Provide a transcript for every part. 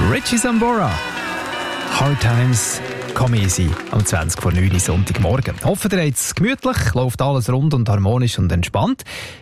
Richie Sambora. Hard Times Come Easy am 20 vor 9 Uhr Sonntagmorgen. Hoffen, ihr habt es gemütlich, läuft alles rund und harmonisch und entspannt.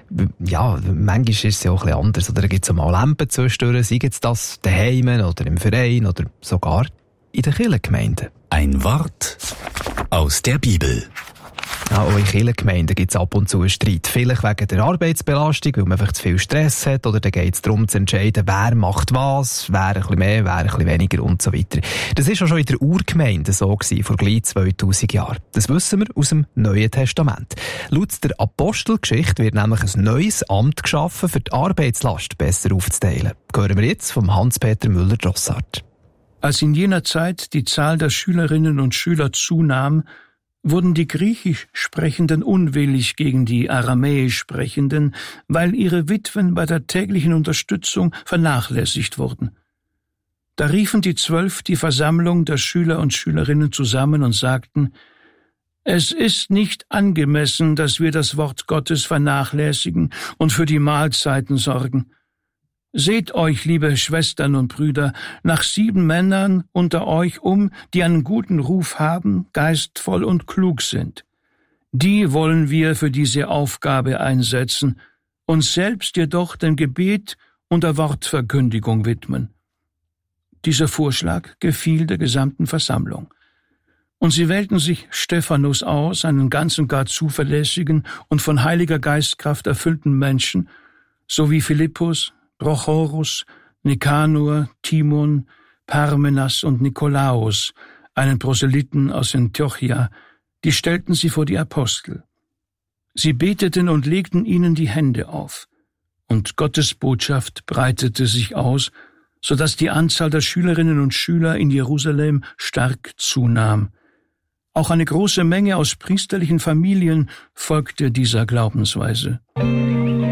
Ja, manchmal ist es ja auch ein bisschen anders. Oder gibt es auch mal Lampen zwischendurch, sei es das daheim oder im Verein oder sogar in den Kirchengemeinden. Ein Wort aus der Bibel. Ja, auch in Kirchengemeinden gibt es ab und zu einen Streit. Vielleicht wegen der Arbeitsbelastung, weil man einfach zu viel Stress hat, oder dann geht es darum zu entscheiden, wer macht was, wer ein bisschen mehr, wer ein bisschen weniger und so weiter. Das war auch schon in der Urgemeinde so gewesen, vor gleich 2000 Jahren. Das wissen wir aus dem Neuen Testament. Laut der Apostelgeschichte wird nämlich ein neues Amt geschaffen, für die Arbeitslast besser aufzuteilen. Hören wir jetzt vom Hans-Peter Müller-Drossard. Als in jener Zeit die Zahl der Schülerinnen und Schüler zunahm, wurden die Griechisch Sprechenden unwillig gegen die Aramäisch Sprechenden, weil ihre Witwen bei der täglichen Unterstützung vernachlässigt wurden. Da riefen die 12 die Versammlung der Schüler und Schülerinnen zusammen und sagten: Es ist nicht angemessen, dass wir das Wort Gottes vernachlässigen und für die Mahlzeiten sorgen. Seht euch, liebe Schwestern und Brüder, nach 7 Männern unter euch die einen guten Ruf haben, geistvoll und klug sind. Die wollen wir für diese Aufgabe einsetzen, uns selbst jedoch dem Gebet und der Wortverkündigung widmen. Dieser Vorschlag gefiel der gesamten Versammlung. Und sie wählten sich Stephanus aus, einen ganz und gar zuverlässigen und von Heiliger Geistkraft erfüllten Menschen, sowie Philippus, Prochorus, Nikanor, Timon, Parmenas und Nikolaus, einen Proselyten aus Antiochia, die stellten sie vor die Apostel. Sie beteten und legten ihnen die Hände auf, und Gottes Botschaft breitete sich aus, so dass die Anzahl der Schülerinnen und Schüler in Jerusalem stark zunahm. Auch eine große Menge aus priesterlichen Familien folgte dieser Glaubensweise.